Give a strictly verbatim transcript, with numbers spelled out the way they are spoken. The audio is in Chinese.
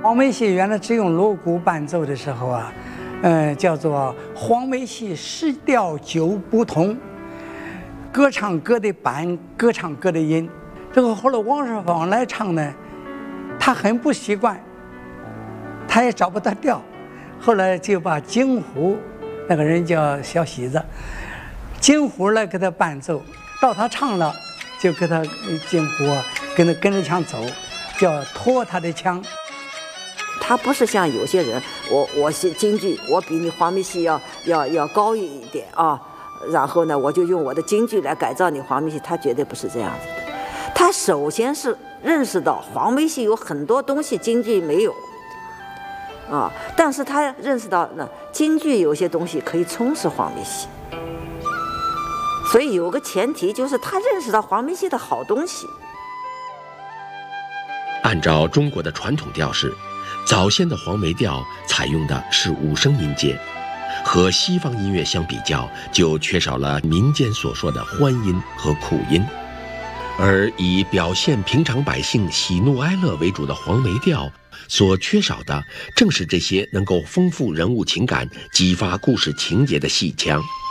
黄梅戏原来只用锣鼓伴奏的时候啊，呃，叫做黄梅戏诗调酒不同，各唱各的板，各唱各的音。这个后来王世芳来唱呢，他很不习惯，他也找不到调，后来就把京胡，那个人叫小喜子，京胡来给他伴奏，到他唱了，就给他京胡啊，跟他跟着腔走，叫拖他的腔。 他不是像有些人，我我是京剧，我比你黄梅戏要要要高一点啊，然后呢，我就用我的京剧来改造你黄梅戏，他绝对不是这样子的。他首先是认识到黄梅戏有很多东西京剧没有，啊，但是他认识到呢，京剧有些东西可以充实黄梅戏，所以有个前提就是他认识到黄梅戏的好东西。 按照中国的传统调式，早先的黄梅调采用的是五声音阶，和西方音乐相比较，就缺少了民间所说的欢音和苦音。而以表现平常百姓喜怒哀乐为主的黄梅调，所缺少的正是这些能够丰富人物情感、激发故事情节的戏腔。